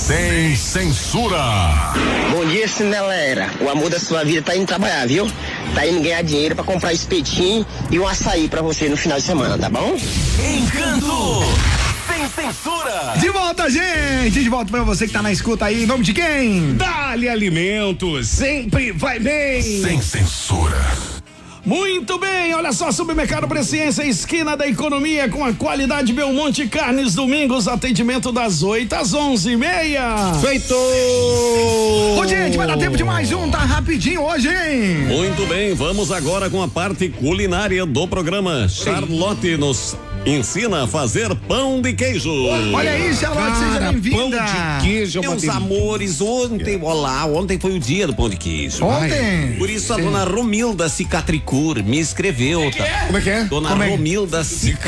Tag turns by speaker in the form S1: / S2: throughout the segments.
S1: Sem censura.
S2: Bom dia, Cinelera. O amor da sua vida tá indo trabalhar, viu? Tá indo ganhar dinheiro pra comprar espetinho e um açaí pra você no final de semana, tá bom?
S1: Encanto. Sem censura.
S3: De volta, gente! De volta pra você que tá na escuta aí. Em nome de quem?
S4: Dali Alimentos, sempre vai bem.
S1: Sem censura.
S5: Muito bem, olha só, Supermercado Presciência, esquina da economia, com a qualidade Belmonte Carnes, domingos, atendimento das 8 às 11h30.
S4: Feito!
S3: Ô, gente, vai dar tempo de mais um, tá rapidinho hoje, hein?
S6: Muito bem, vamos agora com a parte culinária do programa. Charlotte nos ensina a fazer pão de queijo.
S3: Olha aí, Charlotte, seja bem-vinda.
S4: Pão de queijo,
S6: Meus amores, ontem foi o dia do pão de queijo.
S3: Ontem?
S6: Por isso a dona Romilda Cicatricure me escreveu, tá?
S3: Como é que é?
S6: Dona
S3: Como é?
S6: Romilda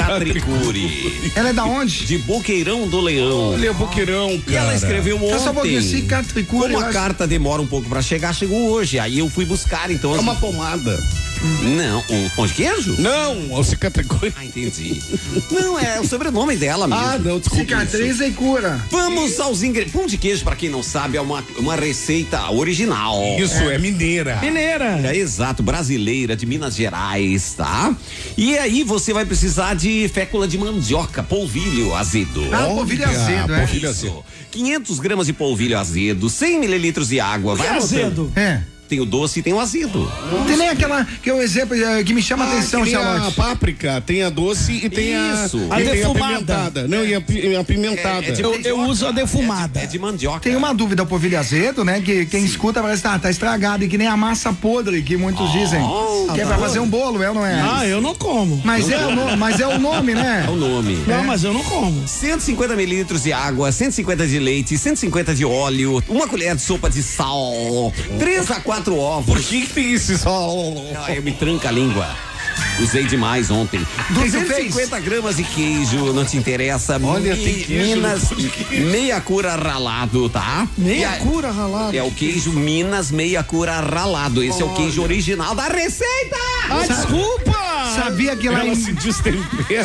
S6: Cicatricure.
S3: Ela é da onde?
S6: De Boqueirão do Leão.
S4: Olha o boqueirão,
S6: E ela escreveu
S3: Tá só um pouquinho,
S6: ontem.
S3: Cicatricure.
S6: Como a carta demora um pouco pra chegar, chegou hoje. Aí eu fui buscar, então.
S4: É uma pomada.
S6: Não, um pão de queijo?
S4: Não, o cicatricure.
S6: Ah, entendi. Não, é o sobrenome dela mesmo.
S4: Ah, não, desculpa.
S3: Cicatriz e cura.
S6: Vamos aos ingredientes. Pão de queijo, pra quem não sabe, é uma receita original.
S4: Isso, é mineira.
S5: Mineira.
S6: É, exato, brasileira, de Minas Gerais, tá? E aí você vai precisar de fécula de mandioca, polvilho azedo.
S3: Ah, polvilho azedo, é.
S4: polvilho
S6: Isso.
S4: azedo.
S6: 500 gramas de polvilho azedo, 100 mililitros de água. Vai anotando.
S5: Azedo.
S3: É.
S6: Tem o doce e tem o azedo.
S3: Tem nem aquela que é o exemplo que me chama a atenção,
S4: tem a
S3: Charlotte.
S4: páprica, tem a doce e tem
S6: Isso.
S4: a,
S5: A
S4: e tem a
S5: defumada.
S4: apimentada. Não, e a apimentada.
S6: É de
S5: Eu
S6: mandioca.
S5: uso a defumada.
S6: É de mandioca.
S3: Tem uma dúvida, o polvilho azedo, né? Que quem escuta parece que tá estragado, e que nem a massa podre, que muitos dizem. Que é pra fazer um bolo, é ou não é?
S5: Ah, eu não como.
S3: Mas é o nome, né?
S6: É o nome.
S5: Não, mas eu não como.
S6: 150 mililitros de água, 150 de leite, 150 de óleo, uma colher de sopa de sal, 3 a 4 ovos.
S4: Por que tem esse sol?
S6: Ah, eu me tranca a língua. Usei demais ontem.
S3: que tu
S6: 250 gramas de queijo, não te interessa.
S4: Olha, tem queijo
S6: Minas,
S4: no pão de queijo.
S6: meia cura ralado, tá?
S5: Meia
S6: E
S5: cura ralada.
S6: É o queijo Minas meia cura ralado. Esse é o queijo original da receita.
S5: Ah, desculpa!
S3: Sabia que lá
S4: Ela
S3: em.
S4: se destempera.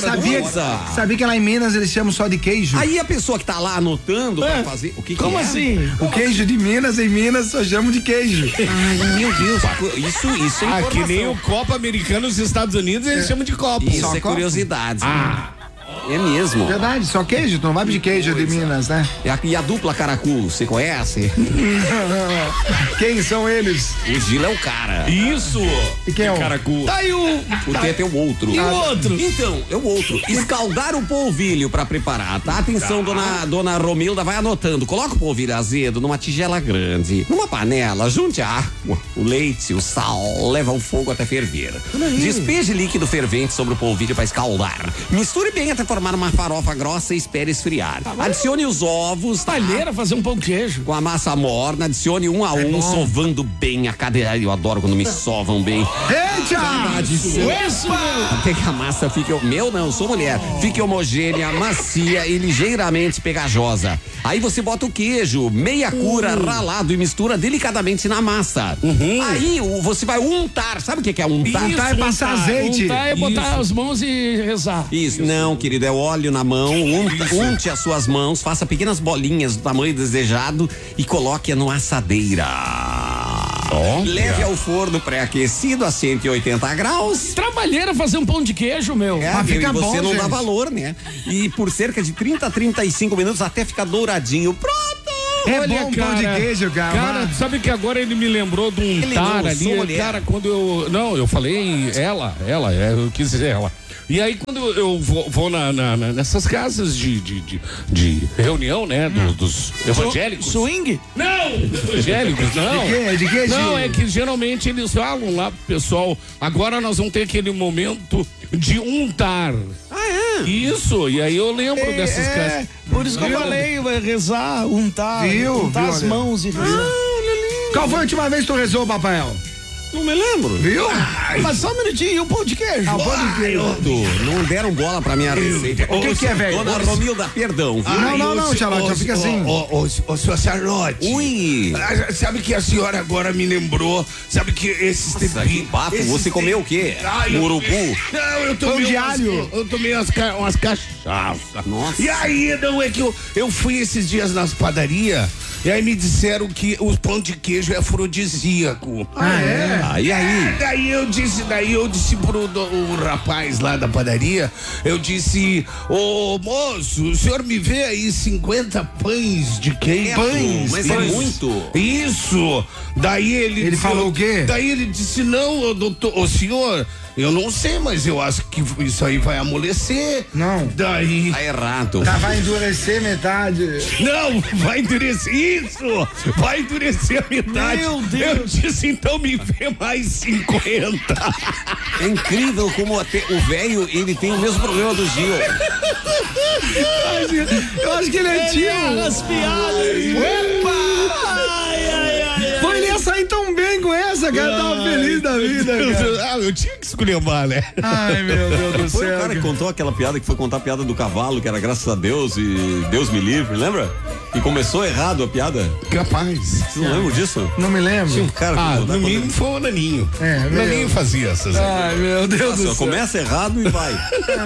S3: Sabia que lá em Minas eles chamam só de queijo?
S6: Aí a pessoa que tá lá anotando pra fazer. O que
S5: Como
S6: é?
S5: assim?
S3: O queijo de Minas, em Minas, só chamam de queijo.
S6: Ai, meu Deus. Isso é
S4: Ah,
S6: informação.
S4: que nem o Copa Americano nos Estados Unidos, eles chamam de Copa.
S6: Isso
S3: Só
S6: é
S3: copo?
S6: curiosidade. É mesmo.
S3: Verdade, só queijo, tu não vai pedir queijo de Minas, né?
S6: E a dupla Caracu, você conhece?
S3: Quem são eles?
S6: O Gila é o cara.
S4: Isso!
S3: E quem é o?
S4: Caracu.
S5: Tá aí
S6: O Teta é o outro.
S5: E o outro?
S6: Então, é o outro. Escaldar o polvilho pra preparar, tá? Atenção, dona Romilda, vai anotando. Coloca o polvilho azedo numa tigela grande. Numa panela, junte a água, o leite, o sal, leva ao fogo até ferver. Despeje líquido fervente sobre o polvilho pra escaldar. Misture bem até formar uma farofa grossa e espere esfriar. Adicione os ovos, tá?
S5: Talheira fazer um pão de queijo.
S6: Com a massa morna, adicione um a um, sovando bem a cadeira. Eu adoro quando me sovam bem.
S3: Eita!
S5: Isso, meu.
S6: Até que a massa fique. Meu não, sou mulher. Fique homogênea, macia e ligeiramente pegajosa. Aí você bota o queijo, meia cura, ralado e mistura delicadamente na massa. Aí você vai untar. Sabe o que é untar?
S3: Untar é passar azeite.
S5: Untar é botar as mãos e rezar.
S6: Isso, não, querido, é óleo na mão, unte as suas mãos, faça pequenas bolinhas do tamanho desejado e coloque-a no assadeira. Leve ao forno pré-aquecido a 180 graus.
S5: Trabalheira fazer um pão de queijo, meu.
S6: É,
S3: Mas
S6: meu,
S3: fica
S6: e você
S3: bom,
S6: não dá
S3: gente.
S6: valor, né? E por cerca de 30 a 35 minutos até ficar douradinho. Pronto!
S3: É
S4: Olha,
S3: bom pão de queijo, cara.
S4: Cara, sabe que agora ele me lembrou de um
S6: Ele
S4: tar
S6: não,
S4: ali.
S6: sou mulher.
S4: Cara, quando eu. Não, eu falei eu quis dizer ela. E aí, quando eu vou nessas casas de reunião, né? Dos evangélicos.
S5: Swing?
S4: Não! Evangélicos, não.
S3: De que,
S4: Não,
S3: Gil?
S4: é que geralmente eles falam lá pro pessoal, agora nós vamos ter aquele momento de untar.
S6: Ah, é?
S4: Isso, e aí eu lembro dessas casas.
S5: Por isso que eu falei, vai rezar, untar,
S3: Viu?
S5: untar
S3: Viu,
S5: as
S3: olha.
S5: mãos e rezar.
S3: Qual foi a última vez que tu rezou, Papael?
S6: Não me lembro.
S3: Viu?
S5: Mas só um minutinho, e o pão de queijo?
S3: Ah, o pão de queijo.
S6: Não deram bola pra minha receita.
S3: O que é, velho?
S6: Dona Romilda, perdão. Viu?
S3: Não, Charlotte, só fica assim.
S7: Ô, sua Charlotte.
S6: Ui.
S7: Sabe que a senhora agora me lembrou? Sabe que esses
S6: Que bafo, você comeu o quê? Urubu?
S7: Não, eu
S3: Pão
S7: tomei
S3: de alho.
S7: Eu tomei umas cachaças.
S6: Nossa.
S7: E aí, não é que eu fui esses dias nas padarias e aí me disseram que o pão de queijo é afrodisíaco.
S3: Ah, é?
S6: E aí?
S7: Daí eu disse pro o rapaz lá da padaria, eu disse, ô moço, o senhor me vê aí 50 pães de queijo?
S3: Pães?
S6: Mas é muito.
S7: Isso. Daí ele
S3: falou o quê?
S7: Daí ele disse, não, doutor, o senhor, eu não sei, mas eu acho que isso aí vai amolecer.
S3: Não.
S7: Daí...
S6: Tá errado.
S3: Tá, vai endurecer metade.
S7: Não, vai endurecer isso! Vai endurecer a metade.
S5: Meu Deus.
S7: Eu disse, então me vê mais 50.
S6: É incrível como até o velho, ele tem o mesmo problema do Gil.
S3: Eu acho que ele é tio.
S5: As piadas.
S3: Pô, ele ia sair tão bem com essa, cara. Tava feliz da vida, cara.
S7: Ah, eu tinha que escolher mal, né?
S3: Ai, meu Deus do
S6: Foi
S3: céu.
S6: o cara que contou aquela piada que foi contar a piada do cavalo, que era graças a Deus e Deus me livre, lembra? E começou errado a piada.
S7: Capaz.
S6: Você não lembra disso?
S3: Não me lembro.
S6: Tinha um cara que
S7: Ah,
S6: contava
S7: no mínimo foi o Naninho.
S3: É,
S7: O
S3: meu.
S7: Naninho fazia essas.
S3: Ai, meu Deus do
S6: Nossa,
S3: céu.
S6: começa errado e vai.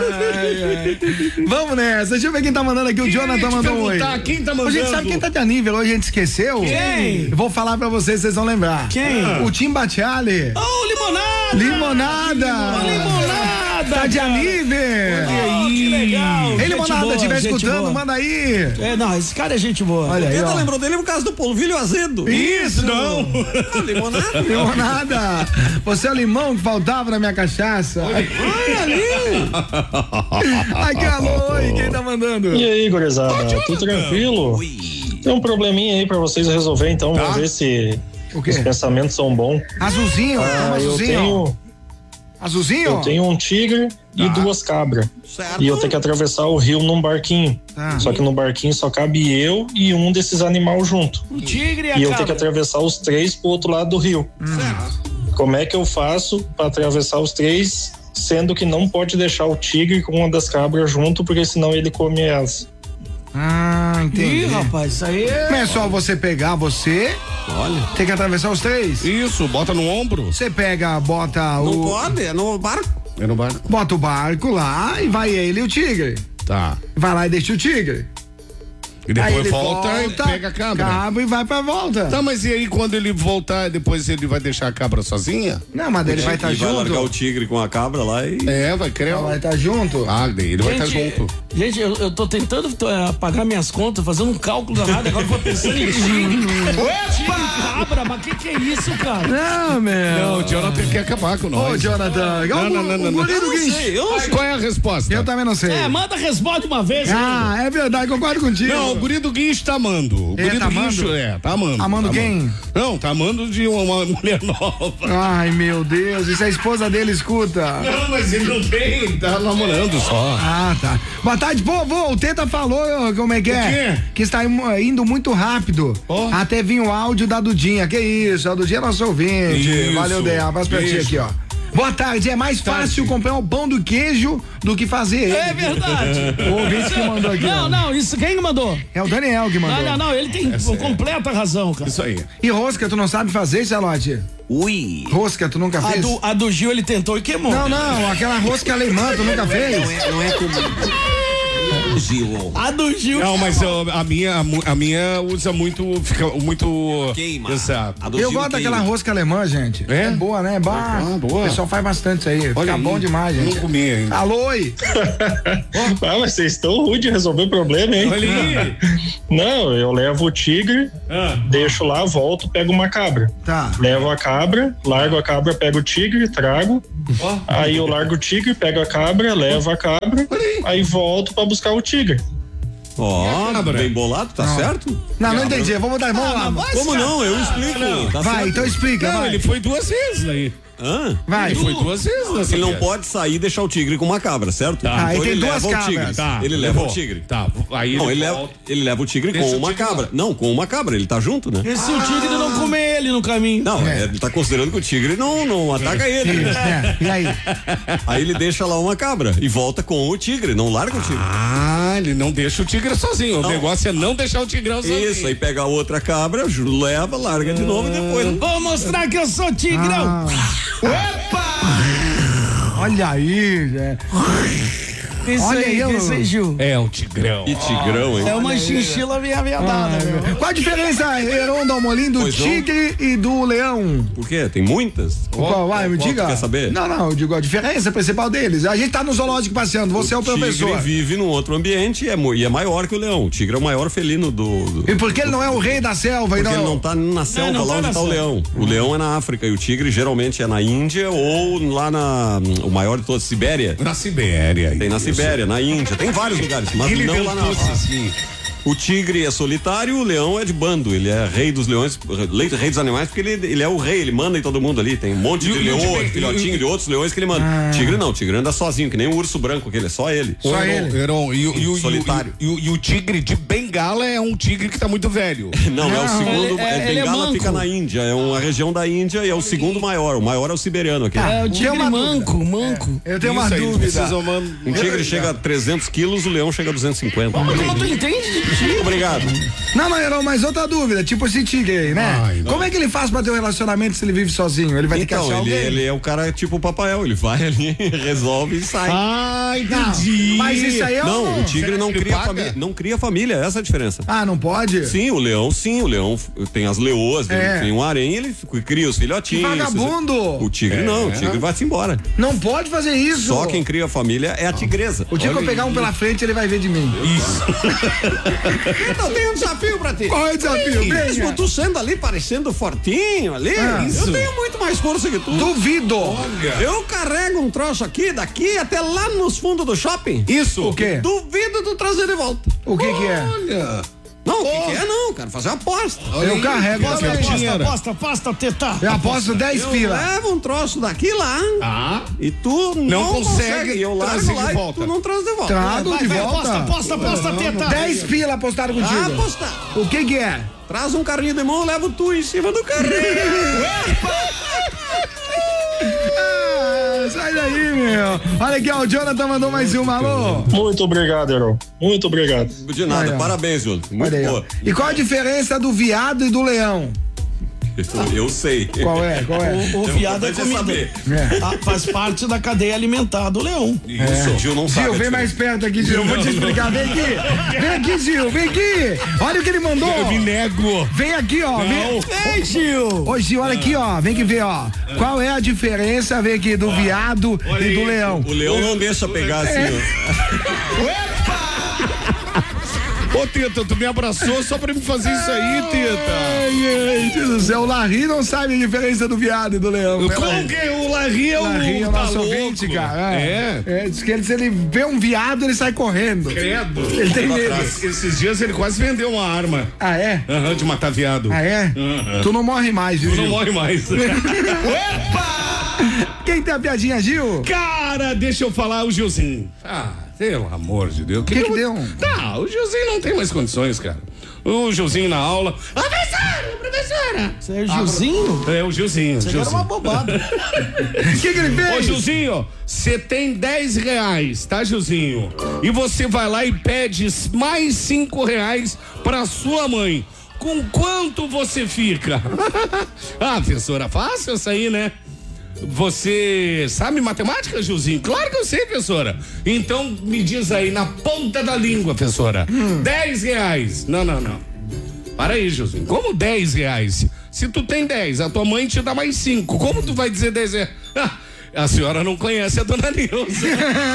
S3: Ai. Vamos nessa. Deixa eu ver quem tá mandando aqui. O Jonathan mandou um oi.
S7: Quem tá
S3: Ô,
S7: mandando?
S3: gente, sabe quem tá de nível hoje? A gente esqueceu?
S5: Quem?
S3: Eu vou falar pra vocês, vocês vão lembrar.
S5: Quem?
S3: O Tim Batiali.
S5: Ô, limonada!
S3: Limonada.
S5: Limonada!
S3: Tá de nível.
S5: Que legal!
S3: Ei,
S5: Gente
S3: Limonada,
S5: boa,
S3: estiver
S5: gente
S3: escutando,
S5: boa.
S3: manda aí.
S5: É, não, esse cara é gente boa.
S3: Olha aí,
S6: Quem tá
S3: ó.
S6: lembrou dele por causa do polvilho azedo.
S3: Isso, não.
S6: Ah, limonada.
S3: Limonada. Você é o limão que faltava na minha cachaça.
S6: Olha ali.
S3: Aqui, alô, oi, quem tá mandando?
S8: E aí, gurizada, tudo tranquilo? Tem um probleminha aí pra vocês resolver, então vamos ver se
S3: O quê?
S8: os pensamentos são bons.
S3: Azulzinho?
S8: Ah, eu
S3: azulzinho? Azulzinho?
S8: tenho um tigre e 2 cabras.
S6: Certo.
S8: E eu tenho que atravessar o rio num barquinho.
S3: Tá.
S8: Só que no barquinho só cabe eu e um desses animais junto.
S5: O tigre e a
S8: E eu tenho que
S5: cabra.
S8: atravessar os 3 pro outro lado do rio. Como é que eu faço pra atravessar os 3, sendo que não pode deixar o tigre com uma das cabras junto, porque senão ele come elas?
S3: Ah, entendi.
S5: Ih, rapaz, isso aí é...
S3: Não é só você pegar, você
S6: Olha.
S3: tem que atravessar os 3.
S7: Isso, bota no ombro.
S3: Você pega, bota
S6: Não
S3: o
S6: pode, é no barco.
S7: É no barco.
S3: bota o barco lá e vai ele e o tigre.
S7: Tá.
S3: Vai lá e deixa o tigre.
S7: E
S3: Aí
S7: depois
S3: ele
S7: volta e pega a cabra.
S3: Cabra e vai pra volta.
S7: Tá, mas e aí quando ele voltar, depois ele vai deixar a cabra sozinha?
S3: Não, mas daí ele vai estar
S6: E vai largar o
S3: junto.
S6: tigre com a cabra lá e...
S7: É, vai criar.
S3: Vai estar junto.
S7: Ah, daí ele vai estar
S5: Gente,
S7: junto.
S5: gente, eu tô tentando pagar minhas contas, fazendo um cálculo danado, agora eu vou pensando em tigre. Cabra, mas que é isso, cara?
S3: Não, meu.
S7: Não, o Jonathan quer acabar com nós.
S3: Ô, Jonathan.
S7: Não.
S3: O guri do Guincho.
S7: Qual é a resposta?
S3: Eu também não sei.
S5: É, manda resposta uma vez.
S3: Ah, é verdade, concordo contigo.
S7: Não, o guri do Guincho tá amando. O guri
S3: tá
S7: do Guincho
S3: amando?
S7: tá amando.
S3: Amando quem?
S7: Não, tá amando de uma mulher nova.
S3: Ai, meu Deus. E se a esposa dele escuta?
S7: Não, mas ele não tem, ele tá namorando só.
S3: Ah, tá. Boa tarde, povo. O Teta falou como é que é?
S7: O quê?
S3: Que está indo muito rápido.
S7: Oh.
S3: Até vir o áudio da Dudinha. Que isso, a Dudinha é nosso ouvinte.
S7: Isso.
S3: Valeu, Dé. Abraço pra ti
S7: Beijo.
S3: aqui, ó. Boa tarde, é mais fácil comprar um pão do queijo do que fazer ele.
S5: É verdade.
S3: O ouvinte que mandou aqui. ó.
S5: Não, isso quem que mandou?
S3: É o Daniel que mandou.
S5: Não, ele tem completa razão, cara.
S7: Isso aí.
S3: E rosca, tu não sabe fazer, Charlotte?
S6: Ui.
S3: Rosca, tu nunca fez?
S5: A do Gil ele tentou e queimou.
S3: Não, aquela rosca alemã, tu nunca fez?
S6: Não é como... Gil.
S5: A do Gil.
S7: Não, mas a minha usa muito, fica muito...
S6: Queima.
S7: Exato.
S6: A do
S3: Eu
S6: Gil
S3: gosto
S6: queima.
S3: daquela rosca alemã, gente.
S7: É?
S3: Boa, né?
S7: Ah, boa.
S3: O pessoal faz bastante isso aí. Fica
S7: Olha aí.
S3: bom demais, gente.
S7: Não comi ainda.
S3: Alô, oi.
S8: Ah, mas vocês estão ruins de resolver o problema, hein?
S7: Olha aí.
S8: Não, eu levo o tigre, deixo lá, volto, pego uma cabra.
S3: Tá.
S8: Levo a cabra, largo a cabra, pego o tigre, trago. Aí eu largo o tigre, pego a cabra, levo a cabra, aí volto pra buscar o tigre.
S6: Ó, bem bolado, tá certo?
S3: Não entendi. Vamos dar. Vamos lá.
S6: Como não? Eu explico. Tá
S3: Vai,
S6: certo.
S3: então explica.
S4: Não,
S3: vai.
S4: ele foi 2 vezes aí.
S6: Hã?
S3: Vai.
S4: Ele foi 2 vezes nessa
S6: Ele não
S4: viagem.
S6: pode sair e deixar o tigre com uma cabra, certo?
S3: Ah,
S6: Então
S3: e tem
S6: ele
S3: duas
S6: leva o
S3: cabras.
S6: tigre.
S4: Tá,
S6: Ele leva o tigre.
S4: Tá, aí
S6: Não,
S4: ele
S6: ele leva o tigre
S4: Deixa
S6: com
S4: o
S6: uma
S4: tigre
S6: cabra.
S4: lá.
S6: Não, com uma cabra, ele tá junto, né?
S5: E se o tigre não comer ele no caminho?
S6: Não, ele tá considerando que o tigre não ataca ele.
S3: E aí?
S6: Aí ele deixa lá uma cabra e volta com o tigre, não larga o tigre.
S4: Ah, ele não deixa o tigre sozinho. O negócio é não deixar o tigrão sozinho.
S6: Isso, aí pega a outra cabra, leva, larga de novo e depois.
S5: Vou mostrar que eu sou tigrão.
S3: Olha aí, Zé.
S5: Isso
S3: Olha aí,
S5: aí, isso aí, Gil.
S4: É o tigrão.
S6: Que tigrão, hein?
S5: É uma chinchila meia vedada, meu.
S3: Qual a diferença, Heron Dalmolin, do
S6: Pois não.
S3: tigre e do leão?
S6: Por quê? Tem muitas?
S3: Qual? Vai, me
S6: qual
S3: diga.
S6: tu quer saber?
S3: Não, eu digo a diferença principal deles. A gente tá no zoológico passeando, você é o professor.
S6: O tigre vive num outro ambiente e é maior que o leão. O tigre é o maior felino do...
S3: E por que ele não é o rei da selva?
S6: Porque ele não tá na selva,
S5: não
S6: lá
S5: tá
S6: onde
S5: na
S6: tá o
S5: selva.
S6: leão. O leão é na África e o tigre geralmente é na Índia ou lá o maior de todos, Sibéria.
S4: Na Sibéria.
S6: Tem na Sibéria, na Índia, tem vários lugares, mas
S4: Ele
S6: não lá na África.
S4: assim.
S6: O tigre é solitário, o leão é de bando. Ele é rei dos leões, rei dos animais, porque ele é o rei, ele manda em todo mundo ali. Tem um monte de leões, filhotinho de outros leões que ele manda. Tigre não, o tigre anda sozinho, que nem um urso branco, que ele é só ele.
S3: Só ele.
S4: Heron,
S6: Solitário.
S4: E o tigre de Bengala é um tigre que tá muito velho.
S6: Não, é o segundo.
S5: ele é
S6: Bengala
S5: manco.
S6: fica na Índia, é uma região da Índia e é o segundo maior. O maior é o siberiano aqui.
S5: É o tigre
S3: uma
S5: manco.
S3: Eu tenho uma
S4: Isso aí,
S3: dúvida.
S4: precisam
S6: Um tigre chega a 300 quilos, o leão chega a 250.
S5: Como tu entende de tigre?
S6: Obrigado.
S3: Não, Heron, mas outra dúvida, tipo esse tigre aí, né?
S4: Ai, não.
S3: Como é que ele faz pra ter um relacionamento se ele vive sozinho? Ele vai ter que
S6: Então,
S3: achar alguém?
S6: ele é o cara tipo o Papael, ele vai ali, resolve e sai.
S4: Ah, entendi.
S3: Mas isso aí é
S6: Não, o tigre
S4: Será
S6: não
S4: que ele
S6: cria
S4: paga?
S6: família, não cria família, essa é a diferença.
S3: Ah, não pode?
S6: Sim, o leão tem as leoas,
S3: É.
S6: tem um harém, ele cria os filhotinhos.
S3: Que vagabundo!
S6: O tigre não, o tigre vai-se embora.
S3: Não pode fazer isso!
S6: Só quem cria família é a tigresa.
S3: O dia que eu pegar um pela frente, ele vai ver de mim.
S6: Então tem um desafio pra ti.
S3: Qual é o desafio?
S6: Mesmo
S3: Venha.
S6: tu sendo ali, parecendo fortinho ali, eu tenho muito mais força que tu.
S3: Duvido!
S6: Eu carrego um troço aqui, daqui até lá nos fundos do shopping.
S3: Isso! O quê?
S6: Duvido tu trazer de volta.
S3: O que que é?
S4: Olha.
S6: Não, o que é não, cara? Fazer uma aposta.
S3: Eu carrego também.
S5: Aposta, teta.
S3: Eu aposto 10
S6: Eu
S3: pila.
S6: levo um troço daqui lá
S4: Ah,
S6: e tu não
S4: consegue
S6: E eu largo
S4: trazer de
S6: lá
S4: volta.
S6: e tu não traz de volta.
S3: Trago de volta.
S5: Aposta, teta.
S3: 10 pila apostado contigo.
S6: Apostar.
S3: O que que é?
S6: Traz um carrinho de mão, levo tu em cima do carrinho.
S3: Ah, sai daí, meu. Olha aqui, ó, o Jonathan mandou mais uma, alô.
S8: Muito obrigado, Heron. Muito obrigado.
S6: De nada,
S3: Aí, ó.
S6: parabéns, Júlio. Muito
S3: Olha aí, ó.
S6: boa.
S3: E qual a diferença do viado e do leão?
S6: Eu sei.
S3: Qual é? Qual é?
S5: O viado é
S6: importante é
S5: comida.
S6: saber.
S5: Ah, faz parte da cadeia alimentar do leão.
S6: Isso, Gil não sabe.
S3: Gil,
S6: a
S3: vem mais
S6: diferença.
S3: perto aqui, Gil. Eu vou te explicar. Vem aqui. Vem aqui, Gil. Vem aqui. Olha o que ele mandou.
S4: eu me nego.
S3: Vem aqui, ó. Vem.
S5: Ei, Gil!
S3: Ô, Gil, olha aqui, ó. Vem que ver, ó. Qual é a diferença, vem aqui, do viado e do leão?
S6: O leão não deixa pegar assim, ó.
S4: Ô, Tita, tu me abraçou só pra me fazer isso aí, Tita.
S3: Ai, gente do céu. O Larry não sabe a diferença do viado e do leão.
S4: Como que o Larry é o...
S3: Larry é o
S4: tá
S3: nosso
S4: louco?
S3: ouvinte, cara.
S4: É.
S3: Diz que ele, se ele vê um viado, ele sai correndo.
S4: Credo.
S3: Ele tem medo.
S4: Esses dias ele quase vendeu uma arma.
S3: Ah, é?
S4: Aham, de matar viado.
S3: Ah, é? Tu não morre mais, viu,
S4: Tu não
S3: Gil?
S4: morre mais.
S3: Quem tem a piadinha, Gil?
S4: Cara, deixa eu falar o Gilzinho. Ah, pelo amor de Deus.
S3: O que deu?
S4: Tá, o Gilzinho não tem mais condições, cara. O Gilzinho na aula. Professora!
S5: Você é Gilzinho?
S4: É, o Gilzinho.
S5: Isso era uma bobada.
S3: O que ele fez?
S4: Ô, Gilzinho, você tem R$10, tá, Gilzinho? E você vai lá e pede mais R$5 pra sua mãe. Com quanto você fica? Ah, professora, fácil isso aí, né? Você sabe matemática, Gilzinho? Claro que eu sei, professora. Então me diz aí, na ponta da língua, professora. R$10. Não. Para aí, Gilzinho. Como R$10? Se tu tem 10, a tua mãe te dá mais 5. Como tu vai dizer 10? A senhora não conhece a dona Nilza.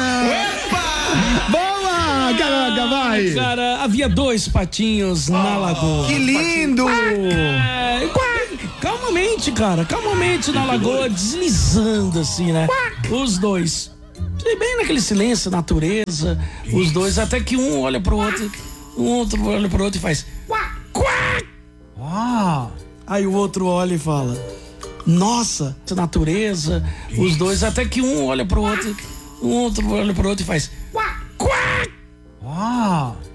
S3: Boa! Caraca, vai!
S5: Cara, havia 2 patinhos na lagoa.
S3: Que lindo!
S5: Calmamente, cara, calmamente na lagoa, deslizando assim, né? Os dois. Bem naquele silêncio, natureza, os dois, até que um olha pro outro. um outro olha pro outro e faz quack, quack. Aí o outro olha e fala: nossa, essa natureza, os dois, até que um olha pro outro, olha pro outro e faz quack, quack.